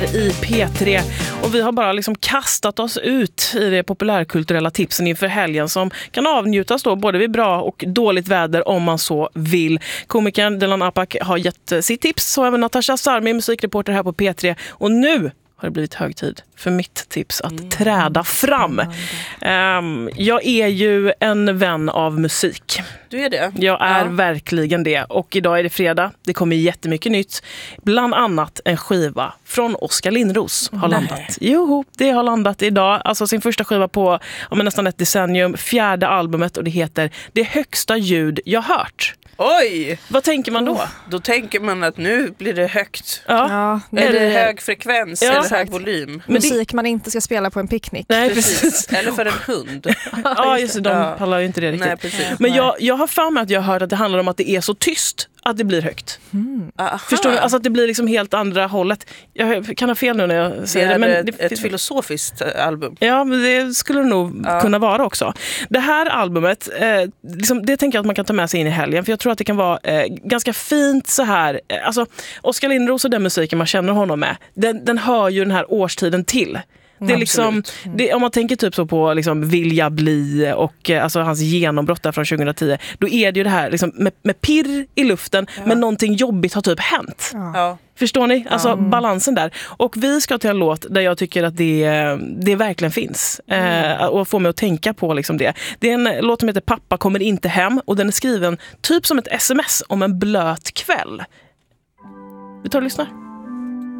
i P3 och vi har bara liksom kastat oss ut i de populärkulturella tipsen inför helgen som kan avnjutas då både vid bra och dåligt väder om man så vill. Komikern Dilan Apak har gett sitt tips, så även Natasha Sarmi, musikreporter här på P3, och nu har det blivit hög tid för mitt tips att träda fram. Jag är ju en vän av musik. Du är det? Jag är verkligen det. Och idag är det fredag. Det kommer jättemycket nytt. Bland annat en skiva från Oskar Lindros har landat. Jo, det har landat idag. Alltså sin första skiva på nästan ett decennium. 4:e albumet, och det heter Det högsta ljud jag hört. Oj! Vad tänker man då? Då tänker man att nu blir det högt. Ja. Är det hög frekvens eller hög volym? Musik man inte ska spela på en picknick. Nej, precis. Eller för en hund. Ja, just det. De pallar ju inte det riktigt. Nej, precis. Men jag har för mig att jag har hört att det handlar om att det är så tyst att det blir högt. Förstår du? Alltså att det blir liksom helt andra hållet. Jag kan ha fel nu när jag säger det. Men det är ett filosofiskt album. Ja, men det skulle det nog kunna vara också. Det här albumet, det tänker jag att man kan ta med sig in i helgen. För jag tror att det kan vara ganska fint så här. Alltså, Oskar Lindros och den musiken man känner honom med, den hör ju den här årstiden till. Det är liksom, om man tänker typ så på liksom Vilja bli och alltså hans genombrott där från 2010, då är det ju det här liksom med pirr i luften, men någonting jobbigt har typ hänt. Förstår ni? Alltså balansen där. Och vi ska till en låt där jag tycker att det verkligen finns. Och få mig att tänka på liksom det. Det är en låt som heter Pappa kommer inte hem, och den är skriven typ som ett sms om en blöt kväll. Vi tar och lyssnar.